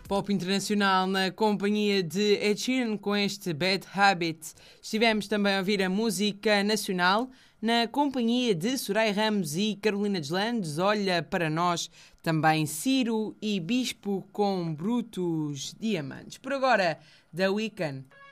Pop internacional na companhia de Ed Sheeran com este Bad Habit. Estivemos também a ouvir a música nacional na companhia de Soraya Ramos e Carolina Deslandes. Olha para nós também Ciro e Bispo com Brutos Diamantes. Por agora, The Weeknd.